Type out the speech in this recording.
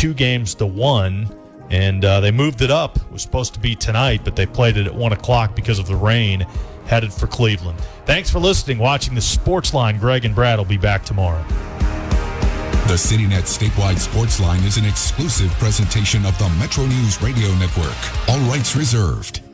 2-1, and they moved it up. It was supposed to be tonight, but they played it at 1 o'clock because of the rain, headed for Cleveland. Thanks for listening, watching the Sports Line. Greg and Brad will be back tomorrow. The CityNet Statewide Sports Line is an exclusive presentation of the Metro News Radio Network. All rights reserved.